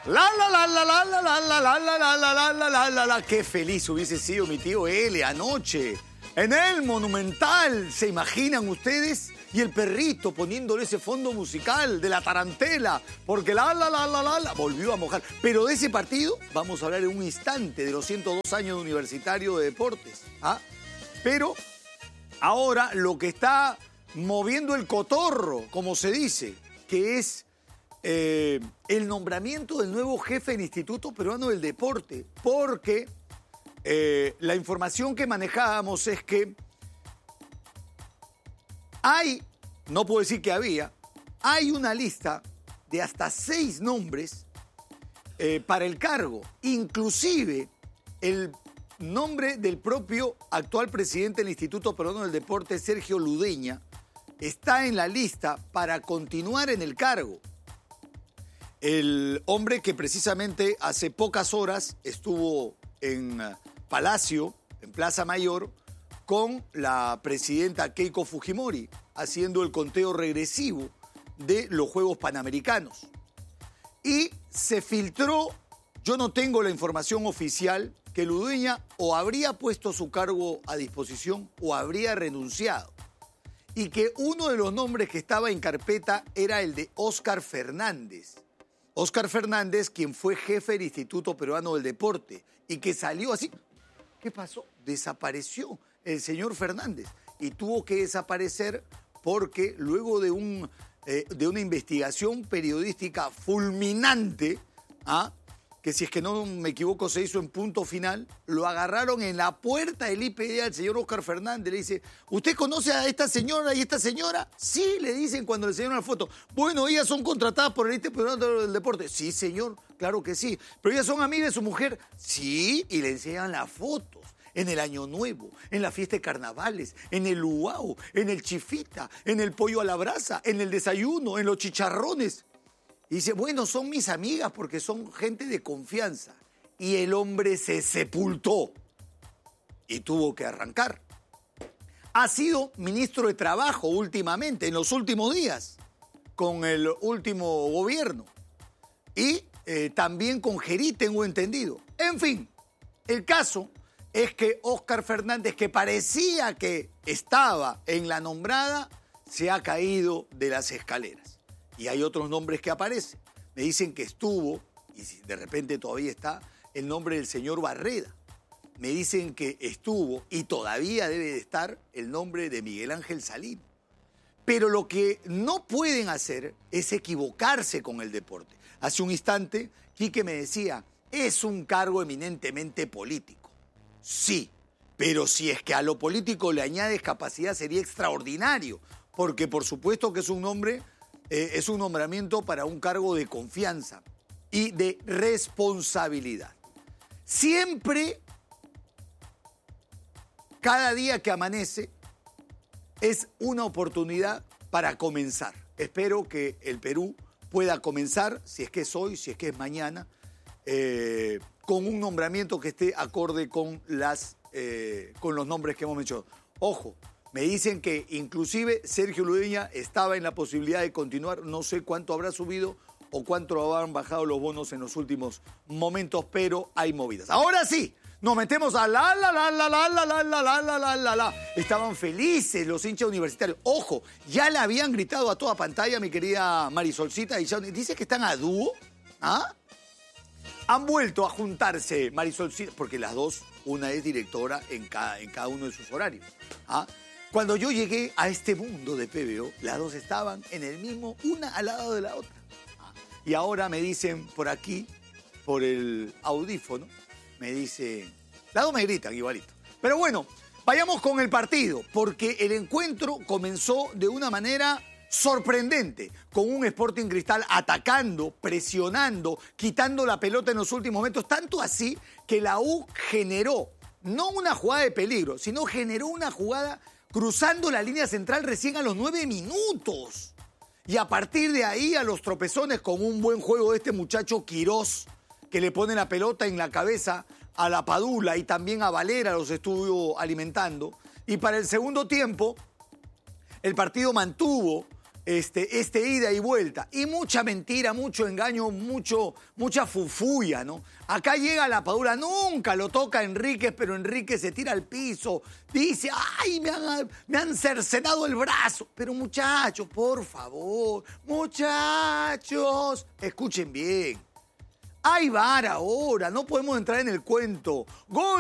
Qué feliz hubiese sido mi tío L anoche en el Monumental. ¿Se imaginan ustedes? Y el perrito poniéndole ese fondo musical de la tarantela, porque volvió a mojar. Pero de ese partido vamos a hablar en un instante, de los 102 años de Universitario de Deportes. ¿Ah? Pero ahora lo que está moviendo el cotorro, como se dice, que es el nombramiento del nuevo jefe del Instituto Peruano del Deporte, porque la información que manejábamos es que no puedo decir que hay una lista de hasta 6 nombres para el cargo, inclusive el nombre del propio actual presidente del Instituto Peruano del Deporte, Sergio Ludeña, está en la lista para continuar en el cargo. El hombre que precisamente hace pocas horas estuvo en Palacio, en Plaza Mayor, con la presidenta Keiko Fujimori, haciendo el conteo regresivo de los Juegos Panamericanos. Y se filtró, yo no tengo la información oficial, que Ludeña o habría puesto su cargo a disposición o habría renunciado. Y que uno de los nombres que estaba en carpeta era el de Óscar Fernández. Óscar Fernández, quien fue jefe del Instituto Peruano del Deporte y que salió así. ¿Qué pasó? Desapareció el señor Fernández y tuvo que desaparecer porque luego de una investigación periodística fulminante, que si es que no me equivoco se hizo en Punto Final, lo agarraron en la puerta del IPD al señor Óscar Fernández. Le dice, ¿usted conoce a esta señora y esta señora? Sí, le dicen cuando le enseñaron la foto. Bueno, ellas son contratadas por el Instituto Peruano del Deporte. Sí, señor, claro que sí. ¿Pero ellas son amigas de su mujer? Sí, y le enseñan las fotos. En el Año Nuevo, en la fiesta de carnavales, en el luau, en el chifita, en el pollo a la brasa, en el desayuno, en los chicharrones. Y dice, bueno, son mis amigas porque son gente de confianza. Y el hombre se sepultó y tuvo que arrancar. Ha sido ministro de Trabajo últimamente, en los últimos días, con el último gobierno. Y también con Gerí, tengo entendido. En fin, el caso es que Óscar Fernández, que parecía que estaba en la nombrada, se ha caído de las escaleras. Y hay otros nombres que aparecen. Me dicen que estuvo, y si de repente todavía está, el nombre del señor Barreda. Me dicen que estuvo, y todavía debe de estar, el nombre de Miguel Ángel Salino. Pero lo que no pueden hacer es equivocarse con el deporte. Hace un instante, Quique me decía, es un cargo eminentemente político. Sí, pero si es que a lo político le añades capacidad sería extraordinario, porque por supuesto que es un nombramiento para un cargo de confianza y de responsabilidad. Siempre, cada día que amanece, es una oportunidad para comenzar. Espero que el Perú pueda comenzar, si es que es hoy, si es que es mañana, con un nombramiento que esté acorde con los nombres que hemos mencionado. Ojo, me dicen que inclusive Sergio Ludeña estaba en la posibilidad de continuar. No sé cuánto habrá subido o cuánto habrán bajado los bonos en los últimos momentos, pero hay movidas. Ahora sí, nos metemos a Estaban felices los hinchas universitarios. Ojo, ya le habían gritado a toda pantalla, mi querida Marisolcita. Y dice que están a dúo. Han vuelto a juntarse Marisolcita, porque las dos, una es directora en cada uno de sus horarios. Cuando yo llegué a este mundo de PBO, las dos estaban en el mismo, una al lado de la otra. Y ahora me dicen por aquí, por el audífono, me dicen, las dos me gritan igualito. Pero bueno, vayamos con el partido, porque el encuentro comenzó de una manera sorprendente, con un Sporting Cristal atacando, presionando, quitando la pelota en los últimos momentos, tanto así que la U generó, no una jugada de peligro, sino generó una jugada cruzando la línea central recién a los 9 minutos. Y a partir de ahí, a los tropezones, con un buen juego de este muchacho Quirós, que le pone la pelota en la cabeza a la Padula y también a Valera, los estuvo alimentando. Y para el segundo tiempo, el partido mantuvo este ida y vuelta. Y mucha mentira, mucho engaño, mucha fufuya, ¿no? Acá llega la Padula, nunca lo toca Enríquez, pero Enríquez se tira al piso, dice, ¡ay, me han cercenado el brazo! Pero muchachos, por favor, muchachos, escuchen bien. Hay VAR ahora, no podemos entrar en el cuento. ¡Gol!